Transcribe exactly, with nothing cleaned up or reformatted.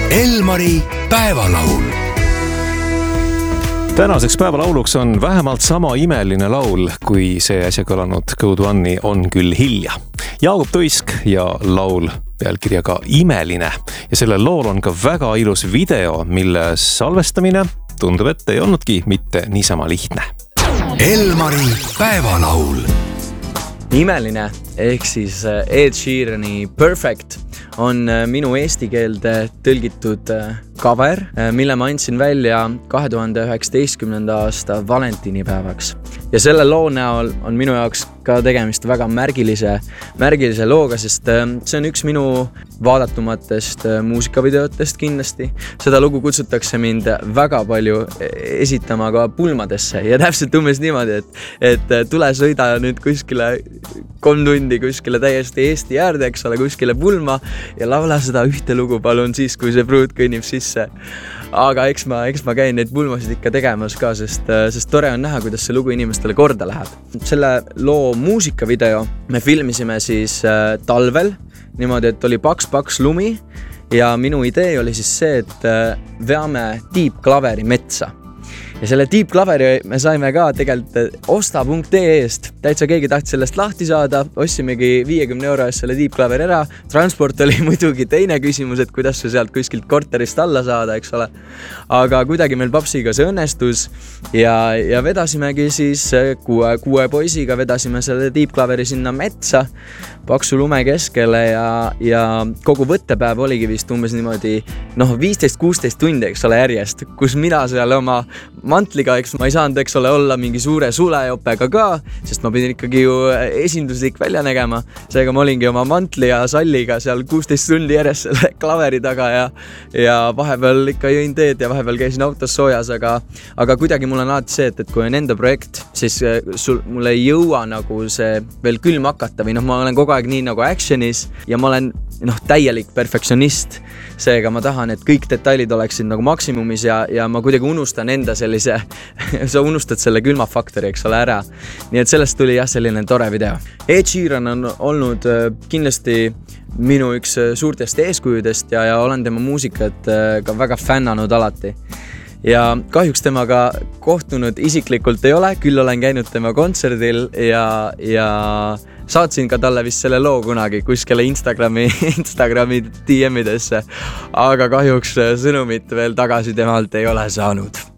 Elmari päevalaul. Tänaseks päevalauluks on vähemalt sama imeline laul, kui see äsja kõlanud Code One'i on küll hilja. Jaagup Tuisk ja laul pealkirjaga Imeline. Ja sellel lool on ka väga ilus video, mille salvestamine tundub, et ei olnudki mitte niisama lihtne. Elmari päevalaul. Imeline ehk siis Ed Sheerani Perfect on minu eesti keelde tõlgitud cover, mille ma andsin välja kahe tuhande üheksateistkümnenda aasta valentinipäevaks. Ja selle loo näol on minu jaoks ka tegemist väga märgilise, märgilise looga, sest see on üks minu vaadatumatest muusikavideotest kindlasti. Seda lugu kutsutakse mind väga palju esitama ka pulmadesse ja täpselt umbes niimoodi, et, et tule sõida nüüd kuskile kolm tundi kuskile täiesti Eesti äärde, eks ole, kuskile pulma ja laula seda ühte lugu palun siis, kui see pruut kõnnib sisse. Aga eks ma, eks ma käin neid pulmasid ikka tegemas ka, sest, sest tore on näha, kuidas see lugu inimestele korda läheb. Selle loo muusikavideo me filmisime siis äh, talvel, niimoodi, et oli paks-paks lumi ja minu idee oli siis see, et äh, veame Deep Klaveri metsa. Ja selle Deep Klaveri me saime ka tegelikult osta punkt ee eest. Täitsa keegi tahtis sellest lahti saada, ossimegi viiekümne euro eest selle Deep Klaveri ära. Transport oli muidugi teine küsimus, et kuidas see sealt kuskilt korterist alla saada, eks ole. Aga kuidagi meil papsiga see õnnestus ja, ja vedasimegi siis kuue, kuue poisiga vedasime selle Deep Klaveri sinna metsa paksu lume keskele ja, ja kogu võttepäev oligi vist umbes niimoodi noh, viisteist kuusteist tundi, eks ole, järjest, kus mina seal oma mantliga, eks ma ei saanud, eks ole, olla mingi suure sulejopega ka, sest ma pidin ikkagi ju esinduslik välja nägema. Seega ma olingi oma mantli ja salliga seal kuusteist tundi järjest selle klaveri taga ja, ja vahepeal ikka jõin teed ja vahepeal käisin autos soojas, aga, aga kuidagi mul on alati see, et, et kui on enda projekt, siis sul, mul ei jõua nagu see veel külm hakata või noh, ma olen kogu aeg nii nagu actionis ja ma olen noh, täielik perfektsionist. Seega ma tahan, et kõik detailid oleksid nagu maksimumis ja, ja ma kuidagi unustan enda sellise, sa unustad selle külmafaktori, eks ole, ära. Nii et sellest tuli jah selline tore video. Ed Sheeran on olnud kindlasti minu üks suurtest eeskujudest ja, ja olen tema muusikat ka väga fännanud alati. Ja kahjuks temaga kohtunud isiklikult ei ole, küll olen käinud tema kontserdil ja, ja saatsin ka talle vist selle loo kunagi kuskile Instagrami, Instagrami D M-idesse, aga kahjuks sõnumit veel tagasi temalt ei ole saanud.